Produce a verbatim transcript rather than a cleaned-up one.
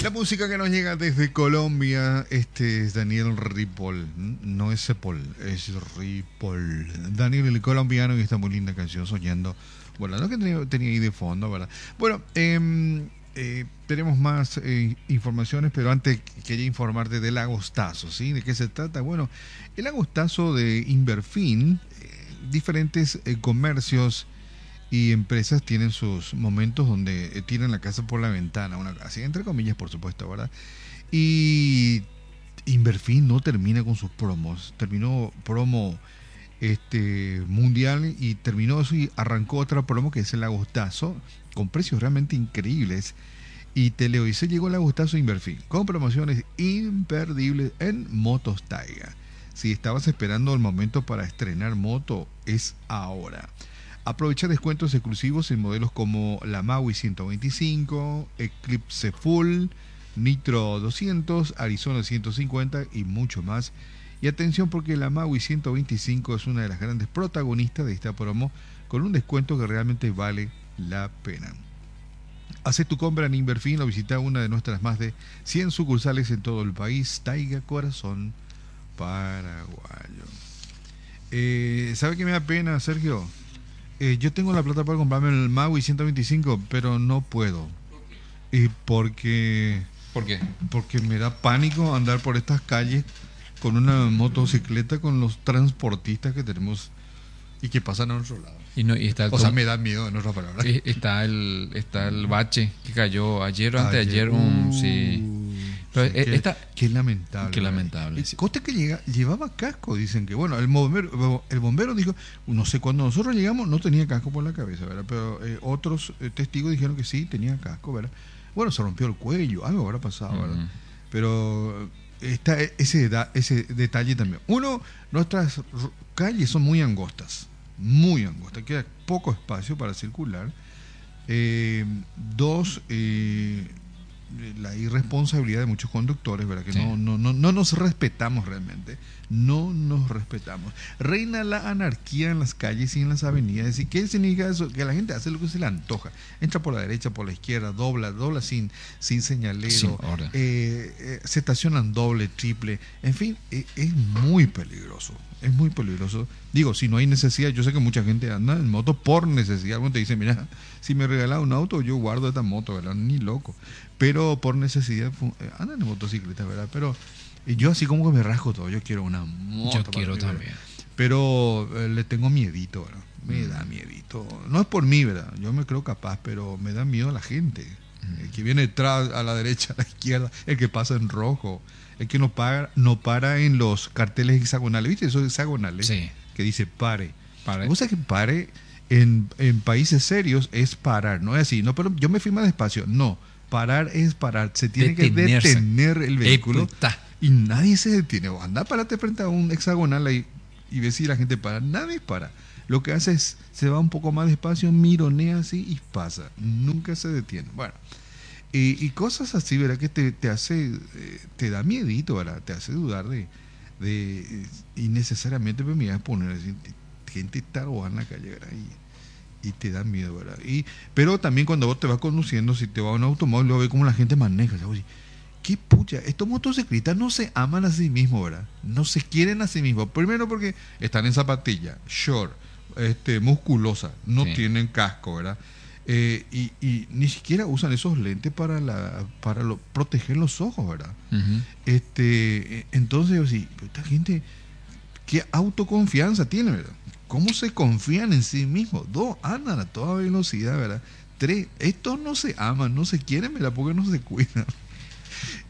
La música que nos llega desde Colombia, este es Daniel Ripoll, no es Cepol, es Ripoll. Daniel el colombiano y esta muy linda canción Soñando. Bueno, lo que tenía, tenía ahí de fondo, ¿verdad? Bueno, eh, eh, tenemos más eh, informaciones, pero antes quería informarte del agostazo, ¿sí? ¿De qué se trata? Bueno, el agostazo de Inverfin, eh, diferentes eh, comercios y empresas tienen sus momentos donde eh, tiran la casa por la ventana, una así entre comillas, por supuesto, ¿verdad? Y Inverfin no termina con sus promos, terminó promo este mundial y terminó eso y arrancó otra promo que es el agostazo con precios realmente increíbles. Y te leo, y se llegó el agostazo Inverfin con promociones imperdibles en motos Taiga. Si estabas esperando el momento para estrenar moto, es ahora. Aprovecha descuentos exclusivos en modelos como la Maui ciento veinticinco, Eclipse Full, Nitro doscientos, Arizona ciento cincuenta y mucho más. Y atención porque la Maui ciento veinticinco es una de las grandes protagonistas de esta promo con un descuento que realmente vale la pena. Hace tu compra en Inverfin o visita una de nuestras más de cien sucursales en todo el país. Taiga Corazón Paraguayo. Eh, ¿Sabe qué me da pena, Sergio? Eh, yo tengo la plata para comprarme el Maui ciento veinticinco, pero no puedo. Y porque... ¿Por qué? Porque me da pánico andar por estas calles con una motocicleta con los transportistas que tenemos y que pasan a nuestro lado. Y no, y está el O sea, tom- me da miedo, en otras palabras. eh, está el está el bache que cayó ayer o antes de ayer. Un, Uh, sí. Pero, sí, eh, qué, esta- qué lamentable. Qué ¿verdad? lamentable, Y sí. Costa que llega, llevaba casco, dicen que, bueno, el bombero, el bombero dijo, no sé, cuando nosotros llegamos no tenía casco por la cabeza, ¿verdad? Pero eh, otros eh, testigos dijeron que sí, tenía casco, ¿verdad? Bueno, se rompió el cuello, algo habrá pasado, ¿verdad? Ujú. Pero está ese, da- ese detalle también. Uno, nuestras r- calles son muy angostas, muy angostas, queda poco espacio para circular. Eh, dos, eh, la irresponsabilidad de muchos conductores, ¿verdad? Que Sí. no, no, no, no nos respetamos realmente. No nos respetamos. Reina la anarquía en las calles y en las avenidas. ¿Y qué significa eso? Que la gente hace lo que se le antoja. Entra por la derecha, por la izquierda, dobla, dobla sin, sin señalero. Sin orden. Eh, eh, se estacionan doble, triple. En fin, eh, es muy peligroso. Es muy peligroso. Digo, si no hay necesidad, yo sé que mucha gente anda en moto por necesidad. Algunos te dicen, mira, si me regalas un auto, yo guardo esta moto, ¿verdad? Ni loco. Pero por necesidad fu- eh, andan en motocicleta, ¿verdad? Pero eh, yo así como que me rasco todo. Yo quiero una moto. Yo para quiero mí, ¿verdad? también. Pero eh, le tengo miedito, ¿verdad? Me Mm. da miedito. No es por mí, ¿verdad? Yo me creo capaz, pero me da miedo a la gente. El que viene detrás, a la derecha, a la izquierda, el que pasa en rojo, el que no para, no para en los carteles hexagonales. ¿Viste esos hexagonales? Sí. Que dice pare. Pare. ¿Vos sabés que pare en, en países serios es parar? No es así. No, pero yo me fui más despacio. No. Parar es parar. Se tiene Detenerse. que detener el vehículo. Eputa. Y nadie se detiene. Vos andá, parate frente a un hexagonal ahí y ves si la gente para. Nadie para. Lo que hace es, se va un poco más despacio, mironea así y pasa. Nunca se detiene. Bueno. Y, y cosas así, ¿verdad? Que te, te hace, eh, te da miedito, ¿verdad? Te hace dudar de, de eh, innecesariamente, pero me voy a poner así, gente tarboa en la calle, ¿verdad? Y, y te da miedo, ¿verdad? Y, pero también cuando vos te vas conduciendo, si te vas a un automóvil, luego ves cómo la gente maneja, ¿sabes? Qué pucha, estos motociclistas no se aman a sí mismos, ¿verdad? No se quieren a sí mismos. Primero porque están en zapatilla, short, este, musculosa, no Sí. tienen casco, ¿verdad? Eh, y, y ni siquiera usan esos lentes para la para lo, proteger los ojos, ¿verdad? Ujú. Este, eh, entonces yo sí, pero esta gente, ¿qué autoconfianza tiene, verdad? ¿Cómo se confían en sí mismos? Dos, andan a toda velocidad, ¿verdad? Tres, estos no se aman, no se quieren, ¿verdad? Porque no se cuidan.